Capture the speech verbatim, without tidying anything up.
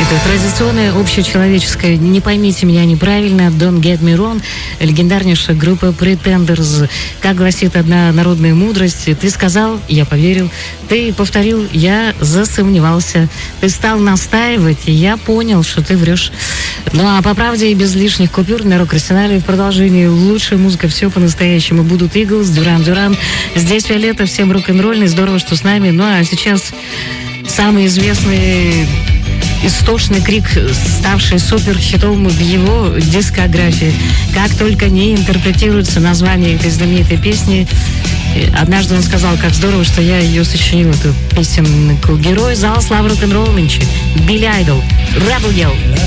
Это традиционное, общечеловеческое «Не поймите меня неправильно», «Don't get me wrong», легендарнейшая группа Pretenders. Как гласит одна народная мудрость: ты сказал, я поверил, ты повторил, я засомневался, ты стал настаивать, и я понял, что ты врешь. Ну а по правде и без лишних купюр на рок-арсенале в продолжении лучшая музыка, все по-настоящему. Будут Eagles, Дюран Дюран. Здесь Виолетта, всем рок-н-ролльный, здорово, что с нами. Ну а сейчас самый известный истошный крик, ставший суперхитом в его дискографии. Как только не интерпретируется название этой знаменитой песни. Однажды он сказал, как здорово, что я ее сочинил, эту песенку. Герой зала славы рок-н-ролла нынче. Билли Айдол, Rebel Yell.